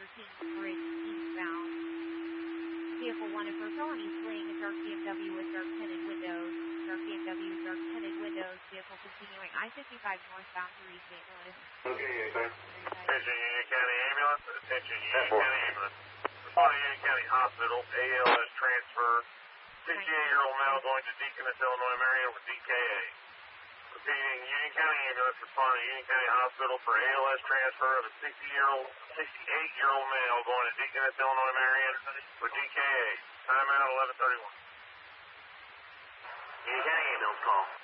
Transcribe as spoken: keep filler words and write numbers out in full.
after Kings Bridge eastbound. Vehicle wanted for felony fleeing a dark B M W with dark tinted windows. Dark B M W, dark tinted windows. Vehicle continuing I fifty-five northbound through East Saint Louis. Okay, anything. Attention Union County Ambulance. Attention Union County Ambulance. Responding to Union County Hospital. A L S transfer. sixty-eight-year-old male going to Deaconess, Illinois, Marion with D K A. Repeating, Union County Ambulance responding to Union County Hospital for A L S transfer of a sixty-year-old, sixty-eight-year-old male going to Deaconess, Illinois, Marion for D K A. Timeout eleven thirty-one. Union County Ambulance call.